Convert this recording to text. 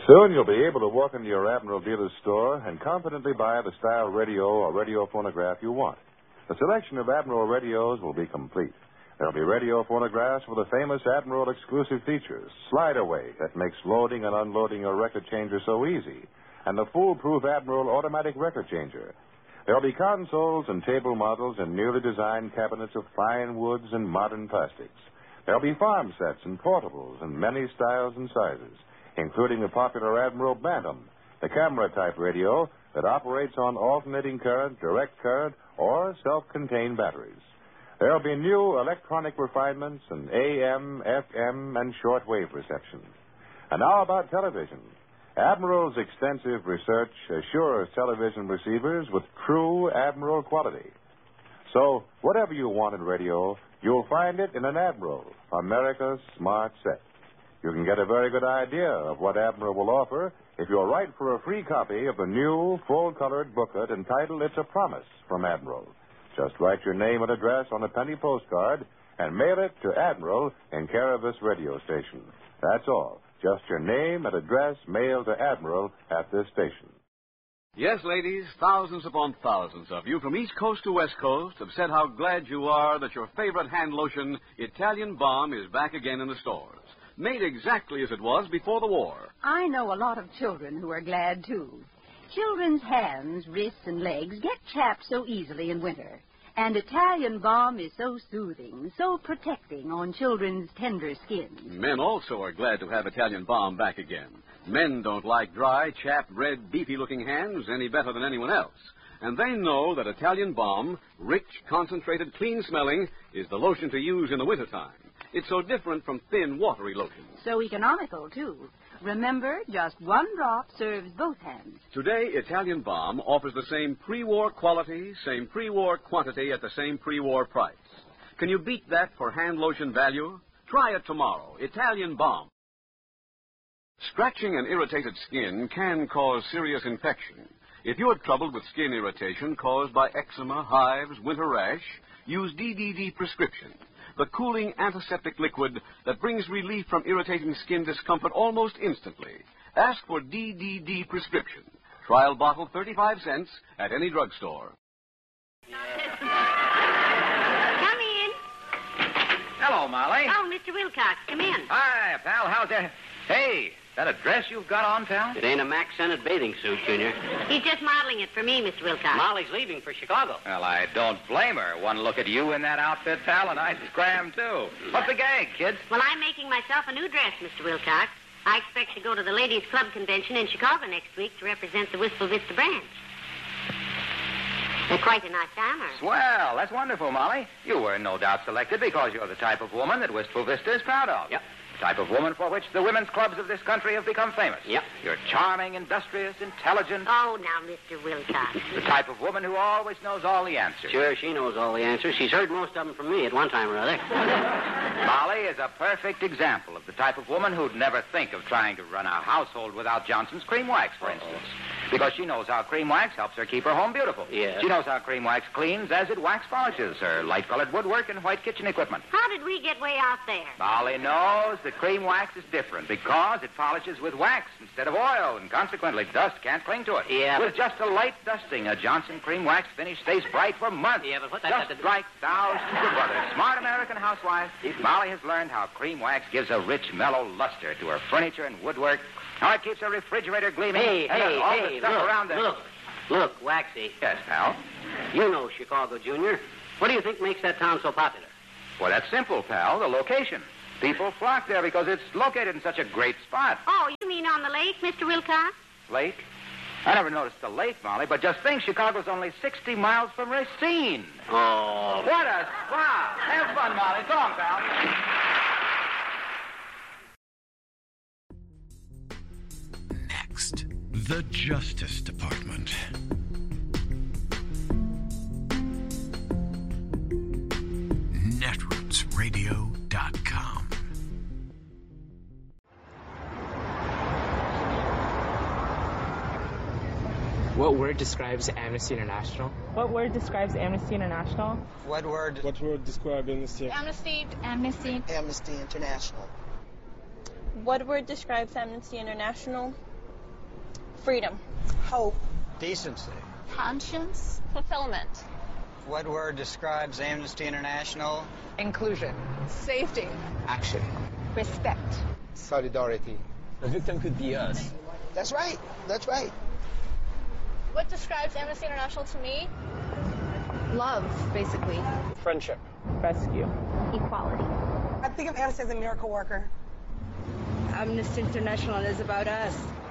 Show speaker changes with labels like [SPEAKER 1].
[SPEAKER 1] Soon you'll be able to walk into your Admiral dealer's store and confidently buy the style radio or radio phonograph you want. The selection of Admiral radios will be complete. There'll be radio phonographs with the famous Admiral exclusive features, slide away that makes loading and unloading your record changer so easy, and the foolproof Admiral automatic record changer. There'll be consoles and table models in newly designed cabinets of fine woods and modern plastics. There'll be farm sets and portables in many styles and sizes, including the popular Admiral Bantam, the camera-type radio that operates on alternating current, direct current, or self-contained batteries. There'll be new electronic refinements in AM, FM, and shortwave reception. And now about television. Admiral's extensive research assures television receivers with true Admiral quality. So, whatever you want in radio, you'll find it in an Admiral, America's smart set. You can get a very good idea of what Admiral will offer if you'll write for a free copy of the new, full-colored booklet entitled It's a Promise from Admiral. Just write your name and address on a penny postcard and mail it to Admiral in care of this radio station. That's all. Just your name and address mailed to Admiral at this station.
[SPEAKER 2] Yes, ladies, thousands upon thousands of you from East Coast to West Coast have said how glad you are that your favorite hand lotion, Italian Balm, is back again in the stores. Made exactly as it was before the war.
[SPEAKER 3] I know a lot of children who are glad, too. Children's hands, wrists, and legs get chapped so easily in winter. And Italian Balm is so soothing, so protecting on children's tender skins.
[SPEAKER 2] Men also are glad to have Italian Balm back again. Men don't like dry, chapped, red, beefy-looking hands any better than anyone else. And they know that Italian Balm, rich, concentrated, clean-smelling, is the lotion to use in the wintertime. It's so different from thin, watery lotions.
[SPEAKER 3] So economical, too. Remember, just one drop serves both hands.
[SPEAKER 2] Today, Italian Balm offers the same pre-war quality, same pre-war quantity at the same pre-war price. Can you beat that for hand lotion value? Try it tomorrow. Italian Balm. Scratching and irritated skin can cause serious infection. If you are troubled with skin irritation caused by eczema, hives, winter rash, use DDD prescription, the cooling antiseptic liquid that brings relief from irritating skin discomfort almost instantly. Ask for DDD prescription. Trial bottle, 35 cents at any drugstore.
[SPEAKER 4] Come in.
[SPEAKER 5] Hello, Molly.
[SPEAKER 4] Oh, Mr. Wilcox, come in.
[SPEAKER 5] Hi, pal. How's that? Hey, that a dress you've got on, pal?
[SPEAKER 6] It ain't a Mac Sennett bathing suit, Junior.
[SPEAKER 4] He's just modeling it for me, Mr. Wilcox.
[SPEAKER 6] Molly's leaving for Chicago.
[SPEAKER 5] Well, I don't blame her. One look at you in that outfit, pal, and I'd scram, too. What's the gag, kid?
[SPEAKER 4] Well, I'm making myself a new dress, Mr. Wilcox. I expect to go to the Ladies' Club Convention in Chicago next week to represent the Wistful Vista branch. They're quite a nice armor.
[SPEAKER 5] Swell. That's wonderful, Molly. You were no doubt selected because you're the type of woman that Wistful Vista is proud of.
[SPEAKER 6] Yep.
[SPEAKER 5] The type of woman for which the women's clubs of this country have become famous.
[SPEAKER 6] Yep.
[SPEAKER 5] You're charming, industrious, intelligent.
[SPEAKER 4] Oh, now, Mr. Wilcox.
[SPEAKER 5] The type of woman who always knows all the answers.
[SPEAKER 6] Sure, she knows all the answers. She's heard most of them from me at one time or other.
[SPEAKER 5] Molly is a perfect example of the type of woman who'd never think of trying to run a household without Johnson's Cream Wax, for instance. Because she knows how Cream Wax helps her keep her home beautiful.
[SPEAKER 6] Yeah.
[SPEAKER 5] She knows how Cream Wax cleans as it wax polishes her light-colored woodwork and white kitchen equipment.
[SPEAKER 4] How did we get way out there?
[SPEAKER 5] Molly knows that Cream Wax is different because it polishes with wax instead of oil, and consequently dust can't cling to it.
[SPEAKER 6] Yeah.
[SPEAKER 5] With just a light dusting, a Johnson Cream Wax finish stays bright for months.
[SPEAKER 6] Yeah, but what that...
[SPEAKER 5] Just like thousands of brothers. Smart American housewives. Molly has learned how Cream Wax gives a rich, mellow luster to her furniture and woodwork. How it keeps her refrigerator gleaming.
[SPEAKER 6] Hey,
[SPEAKER 5] all the stuff around it.
[SPEAKER 6] Look, Waxy.
[SPEAKER 5] Yes, pal.
[SPEAKER 6] You know Chicago, Junior. What do you think makes that town so popular?
[SPEAKER 5] Well, that's simple, pal. The location. People flock there because it's located in such a great spot.
[SPEAKER 4] Oh, you mean on the lake, Mr. Wilcox?
[SPEAKER 5] Lake? I never noticed the lake, Molly, but just think Chicago's only 60 miles from Racine.
[SPEAKER 6] Oh.
[SPEAKER 5] What a spot. Have fun, Molly. So long, pal.
[SPEAKER 7] Next, the Justice Department. NetrootsRadio.com.
[SPEAKER 8] What word describes Amnesty International?
[SPEAKER 9] What word describes Amnesty International?
[SPEAKER 10] What word
[SPEAKER 9] describes Amnesty?
[SPEAKER 11] Amnesty
[SPEAKER 10] International.
[SPEAKER 11] What word describes Amnesty International?
[SPEAKER 10] Freedom.
[SPEAKER 11] Hope.
[SPEAKER 12] Decency.
[SPEAKER 10] Conscience. Fulfillment.
[SPEAKER 12] What word describes Amnesty International?
[SPEAKER 11] Inclusion. Safety.
[SPEAKER 12] Action.
[SPEAKER 11] Respect.
[SPEAKER 12] Solidarity.
[SPEAKER 13] The victim could be us.
[SPEAKER 11] That's right. That's right.
[SPEAKER 10] What describes Amnesty International to me?
[SPEAKER 11] Love, basically.
[SPEAKER 13] Friendship.
[SPEAKER 9] Rescue.
[SPEAKER 10] Equality.
[SPEAKER 11] I think of Amnesty as a miracle worker.
[SPEAKER 14] Amnesty International is about us.